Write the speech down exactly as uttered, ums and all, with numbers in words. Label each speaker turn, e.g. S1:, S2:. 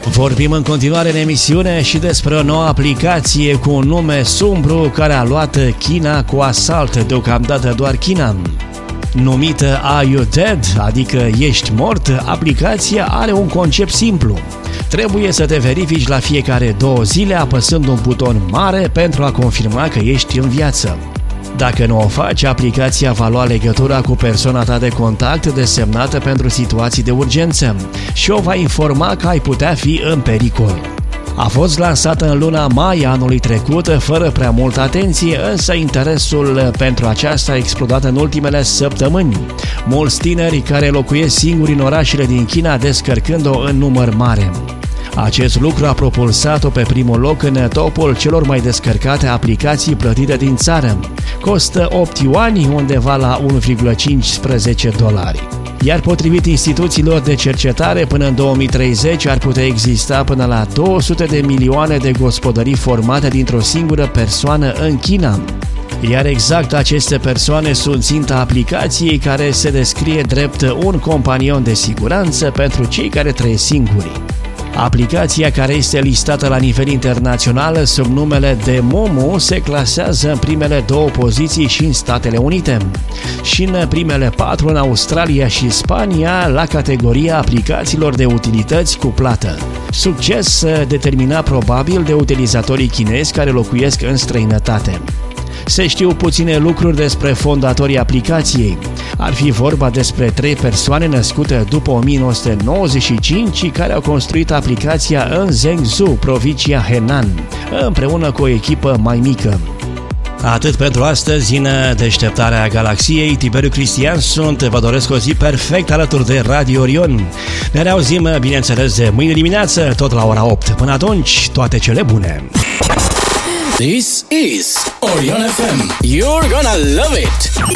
S1: Vorbim în continuare în emisiune și despre o nouă aplicație cu un nume sumbru care a luat China cu asalt, deocamdată doar China. Numită Are You Dead, adică ești mort, aplicația are un concept simplu. Trebuie să te verifici la fiecare două zile apăsând un buton mare pentru a confirma că ești în viață. Dacă nu o faci, aplicația va lua legătura cu persoana ta de contact desemnată pentru situații de urgență și o va informa că ai putea fi în pericol. A fost lansată în luna mai anului trecut, fără prea multă atenție, însă interesul pentru aceasta a explodat în ultimele săptămâni. Mulți tineri care locuiesc singuri în orașele din China descărcând-o în număr mare. Acest lucru a propulsat-o pe primul loc în topul celor mai descărcate aplicații plătite din țară. Costă opt yuani, undeva la unu virgulă cincisprezece dolari. Iar potrivit instituțiilor de cercetare, până în două mii treizeci ar putea exista până la două sute de milioane de gospodării formate dintr-o singură persoană în China. Iar exact aceste persoane sunt ținta aplicației, care se descrie drept un companion de siguranță pentru cei care trăiesc singuri. Aplicația, care este listată la nivel internațional sub numele de Momo, se clasează în primele două poziții și în Statele Unite și în primele patru în Australia și Spania la categoria aplicațiilor de utilități cu plată. Succes determinat probabil de utilizatorii chinezi care locuiesc în străinătate. Se știu puține lucruri despre fondatorii aplicației. Ar fi vorba despre trei persoane născute după o mie nouă sute nouăzeci și cinci care au construit aplicația în Zhengzhou, provincia Henan, împreună cu o echipă mai mică. Atât pentru astăzi în Deșteptarea Galaxiei. Tiberiu Cristian sunt, vă doresc o zi perfect alături de Radio Orion. Ne reauzim, bineînțeles, mâine dimineață, tot la ora opt. Până atunci, toate cele bune!
S2: This is Orion F M. You're gonna love it.